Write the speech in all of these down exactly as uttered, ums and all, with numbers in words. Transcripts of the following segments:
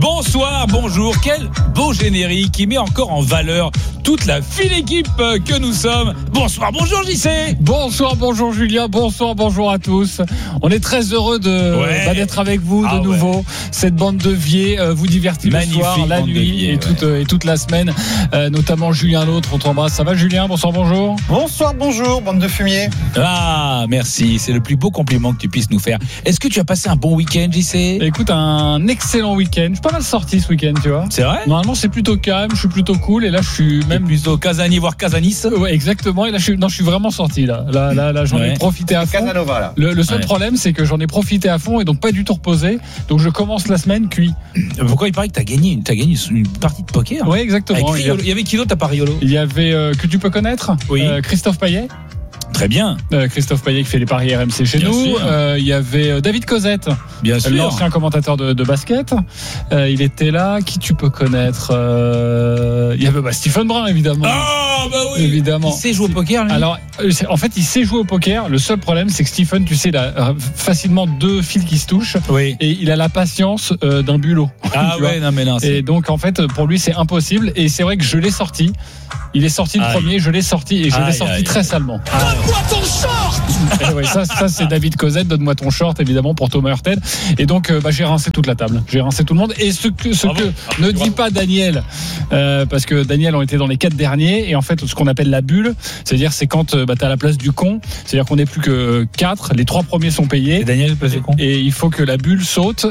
Bonsoir, bonjour, quel beau générique qui met encore en valeur toute la fine équipe que nous sommes. Bonsoir, bonjour J C. Bonsoir, bonjour Julien, bonsoir, bonjour à tous. On est très heureux de, ouais. bah, d'être avec vous de ah nouveau. Ouais. Cette bande de vieux euh, vous divertit le soir, la nuit vieux, et, toute, ouais. euh, et toute la semaine, euh, notamment Julien l'autre, on t'embrasse. Ça va Julien? Bonsoir, bonjour. Bonsoir, bonjour, bande de fumier. Ah, merci, c'est le plus beau compliment que tu puisses nous faire. Est-ce que tu as passé un bon week-end, J C? Écoute, un excellent week-end. Je suis pas mal sorti ce week-end, tu vois. C'est vrai? Normalement, c'est plutôt calme, je suis plutôt cool, et là, je suis même plutôt Casani, voire Casanis. Ouais, exactement. Et là, je suis, non, je suis vraiment sorti là. Là, là, là j'en ouais. ai profité à fond. Casanova, là. Le, le seul ouais. problème, c'est que j'en ai profité à fond et donc pas du tout reposé. Donc je commence la semaine cuit. Pourquoi il paraît que t'as gagné, t'as gagné une partie de poker? Oui, exactement. Avec Riolo. Il y avait qui d'autre à part Riolo? Il y avait euh, que tu peux connaître. Oui. Euh, Christophe Payet. Très bien. Euh, Christophe Payet qui fait les paris R M C chez bien nous. Euh, il y avait David Cosette, bien sûr, l'ancien commentateur de, de basket. Euh, il était là. Qui tu peux connaître? euh, Il y avait bah, Stephen Brun, évidemment. Ah bah oui. Évidemment. Il sait jouer au poker. Lui. Alors, en fait, il sait jouer au poker. Le seul problème, c'est que Stephen, tu sais, il a facilement deux fils qui se touchent. Oui. Et il a la patience euh, d'un bulot. Ah ouais, non mais non. C'est... Et donc, en fait, pour lui, c'est impossible. Et c'est vrai que je l'ai sorti. Il est sorti le aïe. premier, je l'ai sorti et je aïe, l'ai sorti aïe. très salement. Donne-moi ton short. Ouais, ça, ça c'est David Cosette. Donne-moi ton short, évidemment, pour Thomas Hurtel. Et donc, euh, bah, j'ai rincé toute la table. J'ai rincé tout le monde. Et ce que, ce bravo. que ah, ne dit pas Daniel, euh, parce que Daniel ont été dans les quatre derniers. Et en fait, ce qu'on appelle la bulle, c'est-à-dire c'est quand bah, t'as la place du con. C'est-à-dire qu'on n'est plus que quatre. Les trois premiers sont payés. Et Daniel, place du con. Et il faut que la bulle saute.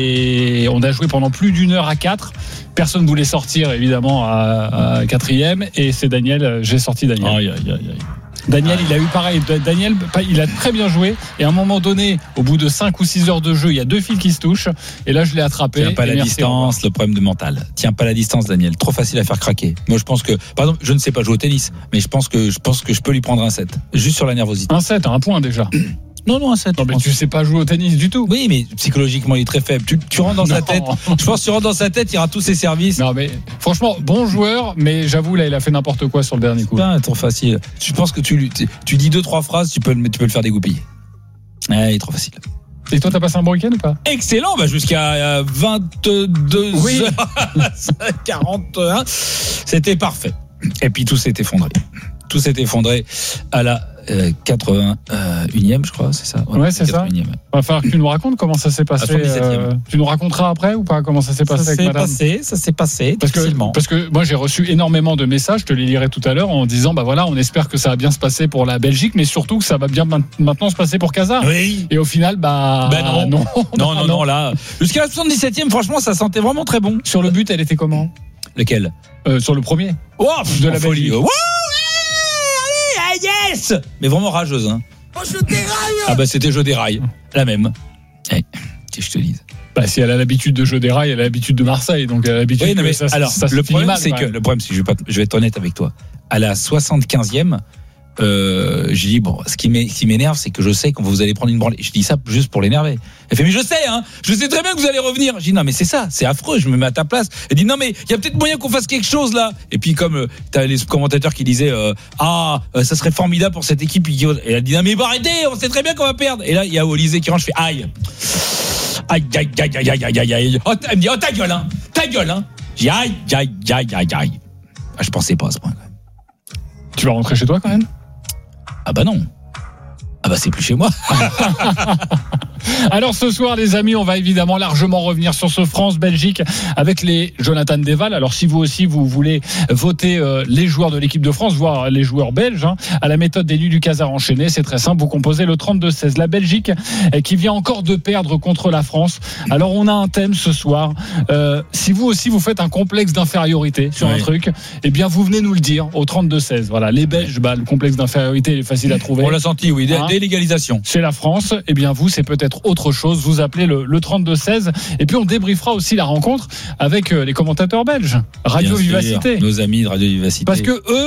Et on a joué pendant plus d'une heure à quatre. Personne ne voulait sortir, évidemment, à, à quatrième. Et c'est Daniel, j'ai sorti Daniel. Aïe, aïe, aïe, aïe. Daniel, il a eu pareil. Daniel, il a très bien joué. Et à un moment donné, au bout de cinq ou six heures de jeu, il y a deux fils qui se touchent. Et là, je l'ai attrapé. Tiens pas la distance, le problème de mental. Tiens pas la distance, Daniel. Trop facile à faire craquer. Moi, je pense que, par exemple, je ne sais pas jouer au tennis, mais je pense que je pense que je peux lui prendre un set. Juste sur la nervosité. Un set, un point déjà. Non, non, un set. Non, mais tu sais pas jouer au tennis du tout. Oui, mais psychologiquement, il est très faible. Tu, tu rentres dans non. sa tête. Je pense que tu rentres dans sa tête, il aura tous ses services. Non, mais franchement, bon joueur, mais j'avoue, là, il a fait n'importe quoi sur le dernier coup. C'est trop facile. Je pense que tu, tu, tu dis deux, trois phrases, tu peux, tu peux le faire dégoupiller. Ouais, il est trop facile. Et toi, t'as passé un bon week-end ou pas? Excellent, bah jusqu'à vingt-deux oui. heures quarante-et-un. C'était parfait. Et puis tout s'est effondré. Tout s'est effondré à la euh, quatre-vingt-unième, je crois, c'est ça. Ouais, ouais c'est ça. Il va falloir que tu nous racontes comment ça s'est passé. Euh, tu nous raconteras après ou pas comment ça s'est passé ça avec s'est madame passé, Ça s'est passé, parce que, parce que moi j'ai reçu énormément de messages, je te les lirai tout à l'heure, en disant bah voilà, on espère que ça va bien se passer pour la Belgique, mais surtout que ça va bien maintenant se passer pour Casa. Oui. Et au final, bah, bah non. non. Non, non, non, là. Jusqu'à la soixante-dix-septième, franchement, ça sentait vraiment très bon. Sur le but, elle était comment? Lequel? euh, Sur le premier. Oh, de la Belgique. Oh, yes! Mais vraiment rageuse, hein. Oh, je déraille! Ah bah c'était je déraille, la même. Eh, que je te dise. Bah si elle a l'habitude de jeu des rails, elle a l'habitude de Marseille, donc elle a l'habitude. Oui, non, mais ça, alors ça, ça le problème mal, c'est que le problème c'est que je vais pas, je vais être honnête avec toi. À la soixante-quinzième, euh, j'ai dit bon, ce qui m'énerve, c'est que je sais que vous allez prendre une branlée. Je dis ça juste pour l'énerver. Elle fait mais je sais, hein, je sais très bien que vous allez revenir. Je dis non mais c'est ça, c'est affreux. Je me mets à ta place. Elle dit non mais il y a peut-être moyen qu'on fasse quelque chose là. Et puis comme euh, t'as les commentateurs qui disaient euh, ah euh, ça serait formidable pour cette équipe. Et elle dit non mais bah, arrêtez, on sait très bien qu'on va perdre. Et là il y a Olysée qui rentre, je fais aïe. Aïe, aïe, aïe, aïe, aïe, aïe, aïe, aïe. Oh, elle me dit, oh, ta gueule, hein. Ta gueule, hein. J'ai aïe, aïe, aïe, aïe, aïe. Ah, je pensais pas à ce point, quand même. Tu vas rentrer chez toi, quand même? Ah, bah non. Ah, bah, c'est plus chez moi. Alors ce soir les amis, on va évidemment largement revenir sur ce France-Belgique avec les Jonathan Deval. Alors si vous aussi vous voulez voter euh, les joueurs de l'équipe de France, voire les joueurs belges, hein, à la méthode des Nuits du Casar enchaîné, c'est très simple, vous composez le trente-deux seize. La Belgique euh, qui vient encore de perdre contre la France. Alors on a un thème ce soir. Euh, si vous aussi vous faites un complexe d'infériorité sur oui. un truc, eh bien vous venez nous le dire au trente-deux seize. Voilà, les Belges, bah, le complexe d'infériorité il est facile à trouver. On l'a senti, oui, dé- hein délégalisation. Chez la France, eh bien vous c'est peut-être autre chose, vous appelez le, le trente-deux seize et puis on débriefera aussi la rencontre avec les commentateurs belges Radio Bien Vivacité, sûr, nos amis de Radio Vivacité, parce que eux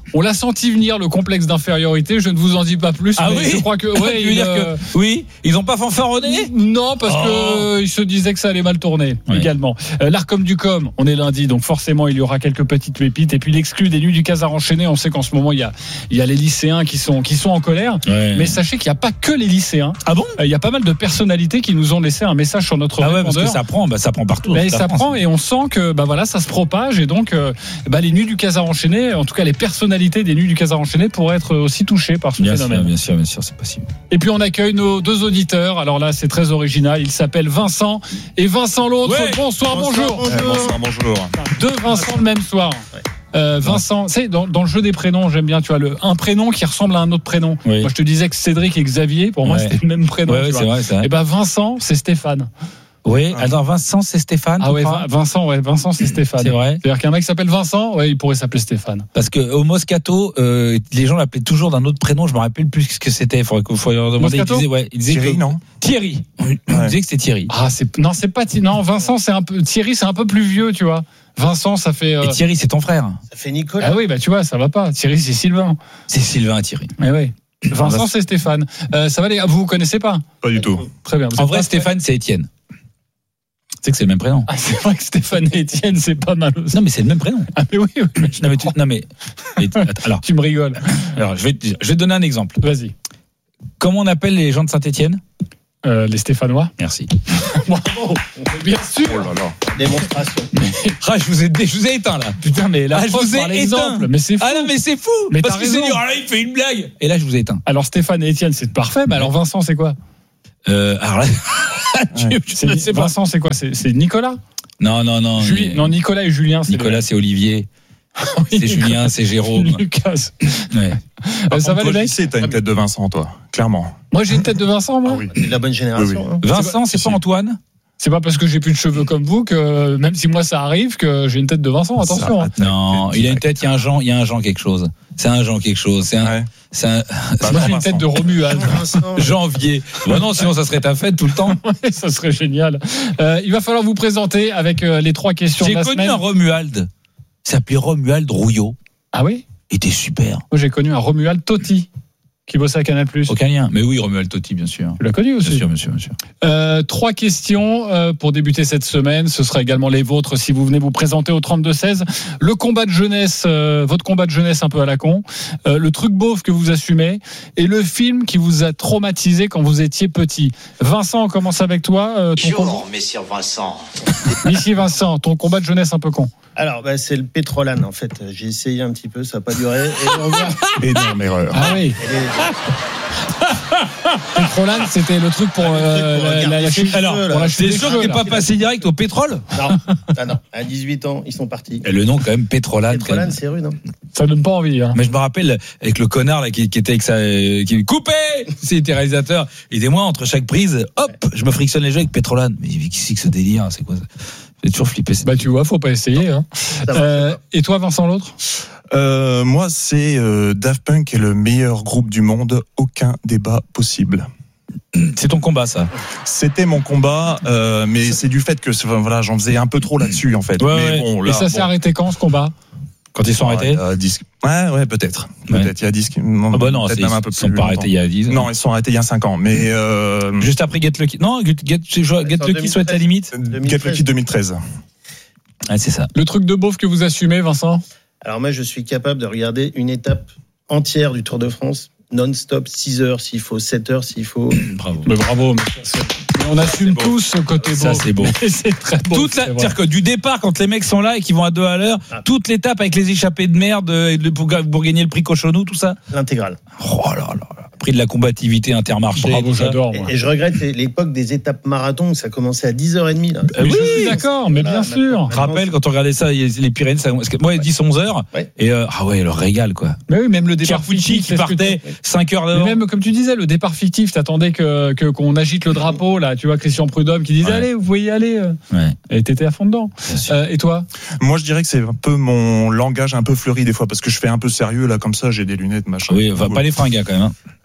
On l'a senti venir, le complexe d'infériorité. Je ne vous en dis pas plus. Ah mais oui. Je crois que. Ouais, tu veux il, dire euh, que oui, ils n'ont pas fanfaronné. Non, parce Oh. que il se disait que ça allait mal tourner Ouais. également. Euh, L'Arcom du Com, on est lundi, donc forcément il y aura quelques petites pépites. Et puis l'exclu des Nuits du Casar enchaîné. On sait qu'en ce moment il y a il y a les lycéens qui sont qui sont en colère. Ouais. Mais sachez qu'il n'y a pas que les lycéens. Ah bon? Euh, Il y a pas mal de personnalités qui nous ont laissé un message sur notre Ah ouais, répondeur. parce que ça prend, bah ça prend partout. Ben, dans toute ça la France. prend et on sent que bah voilà ça se propage et donc euh, bah, les Nuits du Casar enchaîné, en tout cas les personnalités des Nuits du Casar enchaîné pourraient être aussi touchées par ce Bien phénomène. sûr, bien sûr, bien sûr, c'est possible. Et puis on accueille nos deux auditeurs. Alors là c'est très original. Ils s'appellent Vincent et Vincent l'autre. Ouais. Bonsoir, bonjour. Bonsoir. Eh, bonsoir, bonjour. Deux Vincent le même soir. Euh, Vincent, c'est dans, dans le jeu des prénoms, j'aime bien, tu vois, le, un prénom qui ressemble à un autre prénom. Oui. Moi, je te disais que Cédric et Xavier, pour moi, Ouais. c'était le même prénom. Ouais, tu ouais, vois. c'est vrai, c'est vrai. Et ben Vincent, c'est Stéphane. Oui, alors Vincent, c'est Stéphane. Ah tu ouais, crois Vin- Vincent, ouais, Vincent, c'est Stéphane. C'est vrai. C'est-à-dire qu'un mec qui s'appelle Vincent, ouais, il pourrait s'appeler Stéphane. Parce que au Moscato, euh, les gens l'appelaient toujours d'un autre prénom. Je me rappelle plus ce que c'était. Faudrait qu'il faut leur demander. Ils Moscato disaient, ouais, ils disaient Thierry, que- non? Thierry. Ils Ouais. disaient que c'était Thierry. Ah, c'est non, c'est pas Thi- non, Vincent, c'est un peu Thierry, c'est un peu plus vieux, tu vois. Vincent, ça fait. euh, Et Thierry, c'est ton frère. Ça fait Nicolas. Ah oui, bah tu vois, ça va pas. Thierry, c'est Sylvain. C'est Sylvain Thierry. Eh oui. Vincent, c'est Stéphane. Euh, ça va les. Ah, vous vous connaissez pas? Pas du tout. Très bien. Vous En êtes vrai, pas- Stéphane, c'est Étienne. Tu sais que c'est le même prénom. Ah, c'est vrai que Stéphane et Étienne, c'est pas mal aussi. Non, mais c'est le même prénom. Ah, mais oui, oui, mais je Non, mais comprends. tu, non, mais, mais- alors, Tu me rigoles. alors, je vais, te- je vais te donner un exemple. Vas-y. Comment on appelle les gens de Saint-Étienne? Euh, les Stéphanois. Merci. Bravo. Bien sûr. Oh là là. Démonstration. Ah, je vous ai, je vous ai éteint là. Putain, mais la Ah, je preuve vous ai par éteint. l'exemple. Mais c'est fou. Ah non, mais c'est fou. Mais Parce t'as que c'est raison. dur. Ah là, il fait une blague. Et là, je vous ai éteint. Alors Stéphane et Étienne, c'est parfait. Mais alors Vincent, c'est quoi? Euh, alors là, tu- je C'est- ne sais pas. Vincent, c'est quoi? C'est c'est Nicolas? Non, non, non. Julie- mais- Non, Nicolas et Julien. c'est Nicolas, c'est Olivier. les- C'est Julien, c'est Jérôme. Lucas. Ouais. Euh, ça va les Toi, mecs? je sais, t'as une tête de Vincent, toi. Clairement. Moi, j'ai une tête de Vincent, moi. Ah oui. C'est de la bonne génération. Oui, oui. hein. Vincent, c'est Si, pas si. Antoine? C'est pas parce que j'ai plus de cheveux comme vous que, même si moi ça arrive, que j'ai une tête de Vincent. Attention. hein. Non, il a une tête, il y a un Jean, il y a un Jean quelque chose. C'est un Jean quelque chose. C'est un, Ouais. c'est un Bah, Moi, non, j'ai une tête de Romuald. Vincent. janvier. Bah non, sinon ça serait ta fête tout le temps. Ouais, ça serait génial. Euh, il va falloir vous présenter avec euh, les trois questions de J'ai la connu semaine. un Romuald. Il s'appelait Romuald Rouillot. Ah oui? Il était super. Moi, j'ai connu un Romuald Totti qui bossait à Canal+. Tu Aucun lien. Mais oui, Romuald Totti, bien sûr. l'as connu aussi? Bien sûr, bien sûr, bien sûr. Euh, trois questions euh, pour débuter cette semaine. Ce sera également les vôtres si vous venez vous présenter au trente-deux seize. Le combat de jeunesse, euh, votre combat de jeunesse un peu à la con, euh, le truc beauf que vous assumez et le film qui vous a traumatisé quand vous étiez petit. Vincent, on commence avec toi. Euh, ton combat... Bonjour, messire Vincent. Ici Vincent, ton combat de jeunesse un peu con. Alors, bah, c'est le pétrolane, en fait. J'ai essayé un petit peu, ça n'a pas duré. Et on voit- Énorme erreur. Ah oui. elle est- Pétrolane, c'était le truc pour, Ah, le truc euh, pour la, regarder la- la ses chute. cheveux, Alors, là. pour la chute T'es des sûr cheveux, que t'es là. pas passé direct au pétrole? Non, ah non, à dix-huit ans, ils sont partis. Et le nom quand même Pétrolane. quand Pétrolane, même. c'est rude, non? Ça donne pas envie. Hein. Mais je me rappelle avec le connard là qui, qui était avec sa euh, qui coupé, c'est était réalisateur. Et des mois entre chaque prise, hop, je me frictionne les jeux avec Pétrolane. Mais qui c'est que ce délire, c'est quoi ça? J'ai toujours flippé. Bah tu vois, faut pas essayer. Hein. Ça marche Euh, pas. et toi, Vincent, l'autre? Euh, moi, c'est euh, Daft Punk est le meilleur groupe du monde. Aucun débat possible. C'est ton combat ça. C'était mon combat, euh, mais c'est du fait que enfin, voilà, j'en faisais un peu trop là-dessus en fait. Ouais, mais ouais. bon, Et là, ça s'est bon. arrêté quand ce combat? Quand ils sont arrêtés. Il y a dix Ouais, ouais, peut-être. Ouais. Peut-être. Il y a dix non, Ah bah non, peut-être c'est- même un peu ils plus sont pas arrêtés il y a dix ans. Non, ils sont arrêtés il y a cinq ans. Mais euh, Juste après Get Lucky. Non, Get, Get, Get, Get en Lucky soit à la limite. Get Lucky deux mille treize. Ah, c'est ça. Le truc de beauf que vous assumez, Vincent? Alors, moi, je suis capable de regarder une étape entière du Tour de France, non-stop, six heures s'il faut, sept heures s'il faut. Bravo. Mais bravo. Mais ça, c'est- mais on assume beau. tous ce côté beau. Ça, c'est beau. C'est très beau. Toute la, c'est vrai. c'est-à-dire que du départ, quand les mecs sont là et qu'ils vont à deux à l'heure, Ah. toute l'étape avec les échappées de merde euh, et le- pour, pour gagner le prix Cochonou, tout ça. L'intégrale. Oh là là là. Prix de la combativité intermarché. Bravo, tout ça. j'adore. Et, moi. et je regrette l'époque des étapes marathon où ça commençait à dix heures trente. Là. Euh, Mais oui, je suis d'accord, mais Voilà, bien sûr. Je rappelle quand on regardait ça, il y a les Pyrénées, ça, parce que moi, dix onze heures. Ouais. Et euh, ah ouais, le régal quoi. Mais oui, même le départ Pierre Pucci fictif, qui c'est ce que partait tu- cinq heures Mais d'avant. même comme tu disais, le départ fictif, t'attendais que que- qu'on agite le drapeau là. Tu vois Christian Prudhomme qui disait Ouais. allez, vous pouvez y aller. euh. Ouais, Et t'étais à fond dedans. bien sûr. Euh, et toi? Moi, je dirais que c'est un peu mon langage un peu fleuri des fois parce que je fais un peu sérieux là comme ça. J'ai des lunettes, machin. Oui, enfin, pas les fringues hein, quand même. Hein.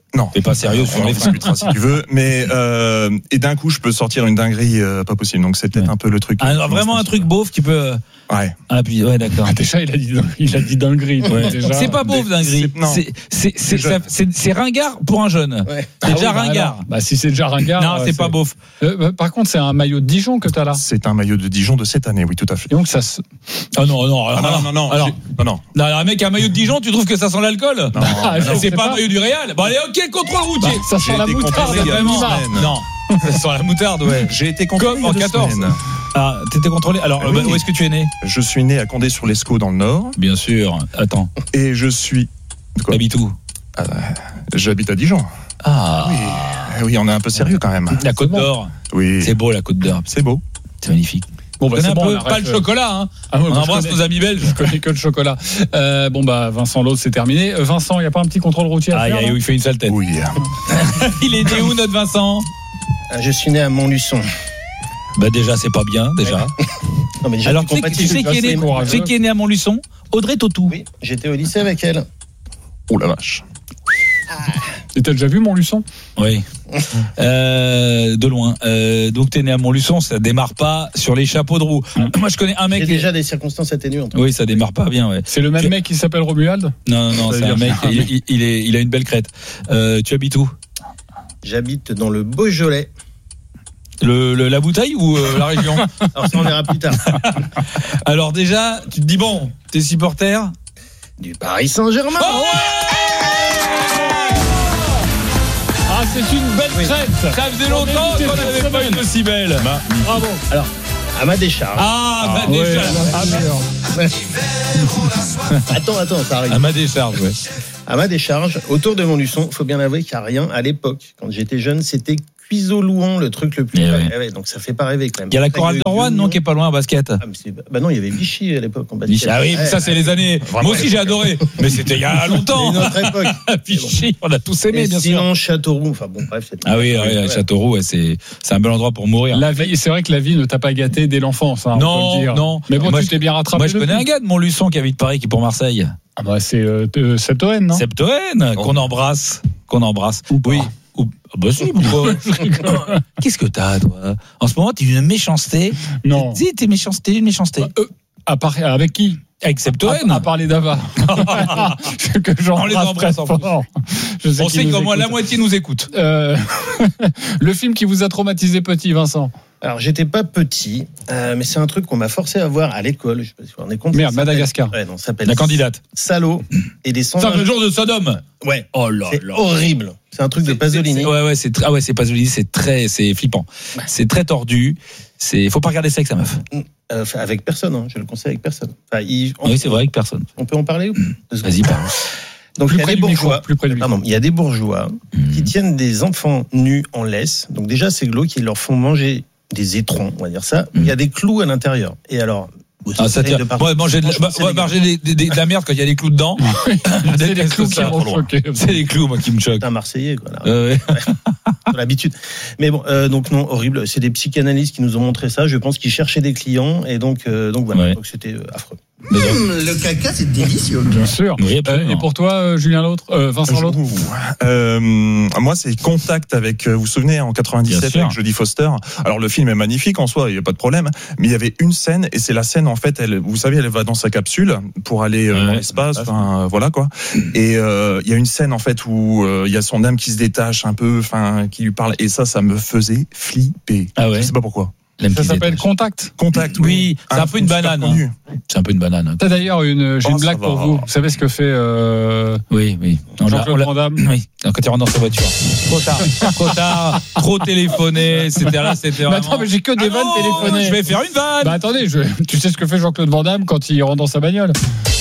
Non. T'es pas sérieux sur on les en freins. discutera si tu veux, mais euh, et d'un coup je peux sortir une dinguerie euh, pas possible. Donc c'est peut-être Ouais. un peu le truc. Un- vraiment un truc beauf qui peut. Ouais. Ah puis ouais d'accord. Ah, déjà, il a dit, il a dit dinguerie. donc Ouais. déjà. C'est pas beauf dinguerie. c'est- non. C'est c'est c'est C'est ça- c'est c'est ringard pour un jeune. Ouais. Ah C'est oui, déjà bah ringard. alors. Bah, si c'est déjà ringard. Non, euh, c'est pas beauf. Euh, bah, par contre, c'est un maillot de Dijon que t'as là. C'est un maillot de Dijon de cette année, oui, tout à fait. Et donc, ça se. Ah non non Ah, non, non, non, Alors, j'ai- non, non. non, un mec un maillot de Dijon, tu trouves que ça sent l'alcool? Non, Ah, non. je sais C'est pas un pas. maillot du Réal. Bon allez, OK, contrôle routier. Bah, ça sent J'ai la été moutarde. contrôlé il y a vraiment. deux semaines. Non. Ça sent la moutarde, ouais. J'ai été contrôlé Comme il y a en deux quatorze. semaines. Ah, t'étais contrôlé. Alors, Ah euh, oui. où est-ce que tu es né? Je suis né à Condé-sur-l'Escaut dans le Nord Bien sûr. Attends, et je suis. De quoi t'habites où? J'habite à Dijon. Ah, Oui. Eh oui, on est un peu sérieux quand même. la Côte bon. d'Or. Oui. C'est beau la Côte d'Or. C'est beau. C'est magnifique. Bon, bah, Connais c'est un bon, peu, on pas arrête, le euh, chocolat, hein. Ah, ouais, On moi, je embrasse connais- nos amis belges. Je connais que le chocolat. Euh, bon, bah, Vincent, l'autre, c'est terminé. Euh, Vincent, il n'y a pas un petit contrôle routier à Aïe, faire aïe, là il fait une sale tête. Oui. Il est né où, notre Vincent? Ah, Je suis né à Montluçon. Bah, déjà, c'est pas bien, déjà. Non, mais déjà, Alors, tu tu sais, tu sais qui est né, courageux. tu sais qui est né à Montluçon? Audrey Tautou. Oui, j'étais au lycée avec elle. Oh la vache. Et t'as déjà vu Montluçon? Oui. Euh, de loin. Euh, donc, t'es né à Montluçon, ça démarre pas sur les chapeaux de roue. Moi, je connais un mec. J'ai qui- déjà des circonstances atténuantes. Oui, ça démarre pas bien, ouais. C'est le même Tu- mec qui s'appelle Romuald? Non, non, non, Ça c'est veut un dire- mec, il, il- il est, il a une belle crête. Euh, tu habites où? J'habite dans le Beaujolais. le, le- La bouteille ou euh, la région? Alors ça, on verra plus tard. Alors déjà, tu te dis, bon, t'es supporter? Du Paris Saint-Germain. Oh Ah, c'est une belle Oui. traite! Ça faisait longtemps qu'on n'avait pas une aussi belle. Bravo! Alors, à ma décharge. Ah, ma Ouais, décharge. ah, merde. Attends, attends, ça arrive. À ma décharge, ouais. À ma décharge, autour de Montluçon, il faut bien avouer qu'il n'y a rien à l'époque. Quand j'étais jeune, c'était Cuiseau-Louan, le truc le plus. Eh près. ouais. Eh ouais, donc ça fait pas rêver quand même. Il y a la Après, chorale eu de Rouen, non, Lyon. qui est pas loin en basket. Ah, mais c'est- bah non, il y avait Vichy à l'époque en basket. Ah oui, mais ça c'est les années. Vraiment, Moi aussi j'ai adoré, mais c'était il y a C'est longtemps. une autre époque. Vichy, on a tous aimé, Et bien sûr. sinon, Châteauroux, enfin bon, bref. c'est- Ah oui, oui, Ouais. Châteauroux, ouais, c'est c'est un bel endroit pour mourir. La vie, c'est vrai que la vie ne t'a pas gâté dès l'enfance, hein, on Non, peut le dire. non. Mais bon, Moi, tu je- t'es bien rattrapé. Moi je connais depuis. un gars de Montluçon qui habite Paris, qui est pour Marseille. Ah bah c'est euh, euh, Septoen, non? Septoen, qu'on embrasse, qu'on embrasse. Ou pas. Oui. Ou- ah bah si, pourquoi? Qu'est-ce que t'as, toi? En ce moment, t'es une méchanceté. Non. Dis, t'es méchanceté, une méchanceté. Euh, à part- avec qui? Avec Septoen. À, à parler d'Ava. que On les j'embrasse embrasse très en plus. fort. Je sais On qu'ils sait nous qu'au moins la écoutent. moitié nous écoute. Euh, le film qui vous a traumatisé petit, Vincent. Alors, j'étais pas petit, euh, mais c'est un truc qu'on m'a forcé à voir à l'école. Je sais pas si vous vous rendez compte. Merde, Ça s'appelle- Madagascar. Ouais, non, ça s'appelle La candidate. Salaud et des C'est cent vingt. un jour de Sodome. Ouais. Oh là C'est là. horrible. C'est un truc de Pasolini. C'est- Ouais, ouais, c'est tr- ah ouais, c'est Pasolini, c'est très, c'est flippant. C'est très tordu. C'est, faut pas regarder ça avec sa meuf. Euh, enfin, avec personne, hein, je le conseille avec personne. Enfin, il- on, Oui, c'est vrai avec personne. on peut en parler ou Deux secondes. Vas-y, parle. Donc, Plus il y a près des du micro, bourgeois. plus près du micro. Pardon, il y a des bourgeois qui Mmh. tiennent des enfants nus en laisse. Donc déjà, c'est glauque, ils leur font manger des étrons, on va dire ça. Il y a des clous à l'intérieur. Et alors, Ah, ça tient. de partout. Ouais, manger de, la- Franchement, bah, c'est ouais, dégueulasse. manger des- des- des- de la merde quand il y a des clous dedans. Je C'est les déteste clous qui ça. m'ont choqué. C'est les clous, moi, qui me choquent. C'est un Marseillais, quoi. Là. Euh, ouais. Sur l'habitude. Mais bon, euh, donc non, horrible. C'est des psychanalystes qui nous ont montré ça. Je pense qu'ils cherchaient des clients et donc, euh, donc voilà. Ouais. Donc c'était euh, affreux. Mais donc, Le caca, c'est délicieux. Bien sûr. oui, Euh, absolument. et pour toi, euh, Julien l'autre, euh, Vincent l'autre. Ouh. Euh, moi, c'est Contact avec, euh, vous vous souvenez, en Bien quatre-vingt-dix-sept sûr. avec Jodie Foster. Alors, le film est magnifique en soi, il n'y a pas de problème. Mais il y avait une scène, et c'est la scène, en fait, elle, vous savez, elle va dans sa capsule pour aller euh, Ouais, dans l'espace, l'espace. enfin, euh, voilà, quoi. Et euh, il y a une scène, en fait, où euh, il y a son âme qui se détache un peu, enfin, qui lui parle. Et ça, ça me faisait flipper. Ah ouais. Je sais pas pourquoi. L'aime Ça qui s'appelle détache. Contact. Contact, Oui, c'est un peu une film super banane, connu. C'est un peu une banane. hein. T'as d'ailleurs une, j'ai Oh, une ça blague va. pour vous. Vous savez ce que fait euh, Oui, oui. On l'a- on Jean-Claude l'a- Van Damme? Oui, quand il rentre dans sa voiture. Trop tard, trop tard, trop téléphoné, et cetera. Là, c'était Mais vraiment. attends, mais j'ai que des Ah vannes non, téléphonées. Je vais faire une vanne. Bah attendez, je- tu sais ce que fait Jean-Claude Van Damme quand il rentre dans sa bagnole?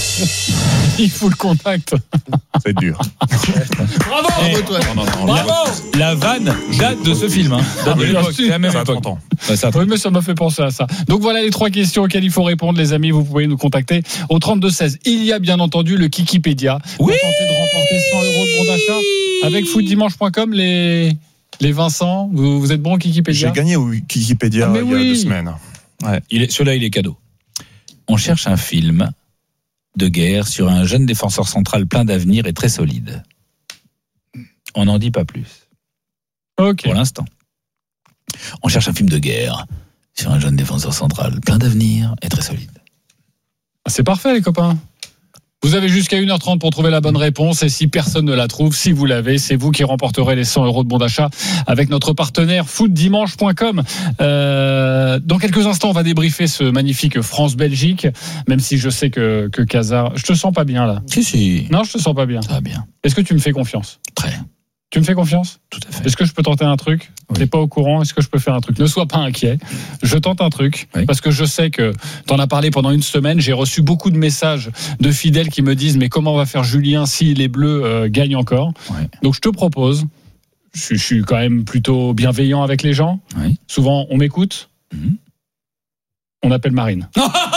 Il fout le contact. C'est dur. Bravo! Eh, Bravo, toi. Non, non, non, La, la vanne date de ce film. Hein. Date de oui, l'époque. bien sûr. C'est la même Ça a époque. trente ans. Ouais, ça a Oui, mais ça m'a fait penser à ça. Donc voilà les trois questions auxquelles il faut répondre, les amis. Vous pouvez nous contacter au trente-deux seize. Il y a bien entendu le Kikipédia. Oui. Pour tenter de remporter cent euros de bon d'achat avec footdimanche point com. Les, les Vincent, vous, vous êtes bon au Kikipédia? J'ai gagné au Wikipédia Ah, mais il y a oui. deux semaines. Il est, celui-là, il est cadeau. On cherche un film de guerre sur un jeune défenseur central plein d'avenir et très solide. On n'en dit pas plus. Ok. Pour l'instant. On cherche un film de guerre sur un jeune défenseur central, plein d'avenir et très solide. C'est parfait, les copains. Vous avez jusqu'à une heure trente pour trouver la bonne réponse. Et si personne ne la trouve, si vous l'avez, c'est vous qui remporterez les cent euros de bon d'achat avec notre partenaire foot dimanche point com. Euh, dans quelques instants, on va débriefer ce magnifique France-Belgique. Même si je sais que, que Casar... Je te sens pas bien, là. Si, si. Non, je te sens pas bien. Ça va bien. Est-ce que tu me fais confiance ? Très. Tu me fais confiance ? Tout à fait. Est-ce que je peux tenter un truc ? Oui. T'es pas au courant ? Est-ce que je peux faire un truc ? Ne sois pas inquiet. Je tente un truc Oui. parce que je sais que t'en as parlé pendant une semaine. J'ai reçu beaucoup de messages de fidèles qui me disent mais comment va faire Julien si les Bleus euh, gagnent encore ? Oui. Donc je te propose. Je, suis- je suis quand même plutôt bienveillant avec les gens. Oui. Souvent on m'écoute. Mhm. On appelle Marine.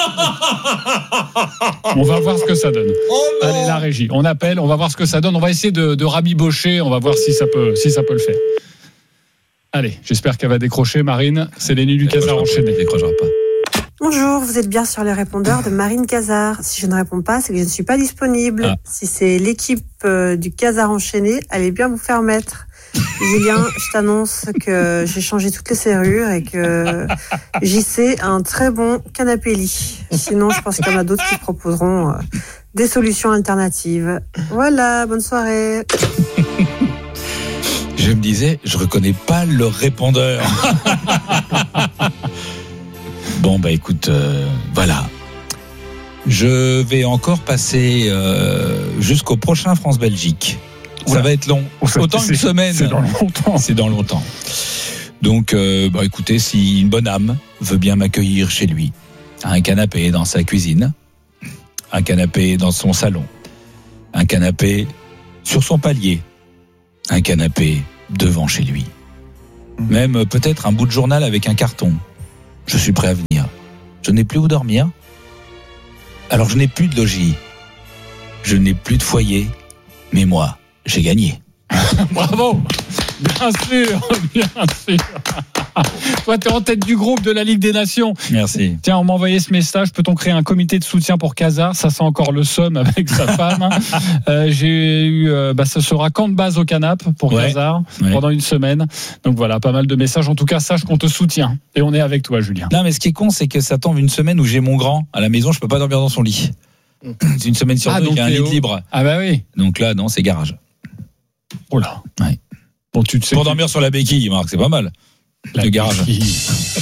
On va voir ce que ça donne. Allez, la régie. On appelle, on va voir ce que ça donne. On va essayer de, de rabibocher. On va voir si ça peut, si ça peut le faire. Allez, j'espère qu'elle va décrocher, Marine. C'est les nuits du Casar enchaîné. Elle décrochera pas. Bonjour, vous êtes bien sur les répondeurs de Marine Casar. Si je ne réponds pas, c'est que je ne suis pas disponible. Ah. Si c'est l'équipe euh, du Casar enchaîné, allez bien vous faire mettre. Julien, je t'annonce que j'ai changé toutes les serrures et que J C a un très bon canapé lit. Sinon, je pense qu'il y en a d'autres qui proposeront euh, des solutions alternatives. Voilà, bonne soirée. Je me disais, je reconnais pas le répondeur. Bon, bah écoute, euh, voilà. Je vais encore passer euh, jusqu'au prochain France-Belgique. Ça Oula. va être long. Autant C'est- qu'une semaine. C'est dans longtemps. C'est dans longtemps. Donc, euh, bah, écoutez, si une bonne âme veut bien m'accueillir chez lui, un canapé dans sa cuisine, un canapé dans son salon, un canapé sur son palier, un canapé devant chez lui, même euh, peut-être un bout de journal avec un carton, je suis prêt à venir. Je n'ai plus où dormir, alors je n'ai plus de logis, je n'ai plus de foyer, mais moi, j'ai gagné. Bravo. Bien sûr, bien sûr. Toi, t'es en tête du groupe de la Ligue des Nations. Merci. Tiens, on m'a envoyé ce message. Peut-on créer un comité de soutien pour Casar ? Ça, c'est encore le somme avec sa femme. Euh, j'ai eu, euh, bah, ce sera camp de base au Canap pour Ouais. Casar Ouais. pendant une semaine. Donc voilà, pas mal de messages. En tout cas, sache qu'on te soutient. Et on est avec toi, Julien. Non, mais ce qui est con, c'est que ça tombe une semaine où j'ai mon grand à la maison, je peux pas dormir dans son lit. C'est une semaine sur Ah, deux, donc il y a un Léo. lit de libre. Ah bah oui. Donc là, non, c'est garage. Oh là. Ouais. Bon, tu te sais. Pour que- dormir sur la béquille, Marc, c'est pas mal. La Le garage. béquille.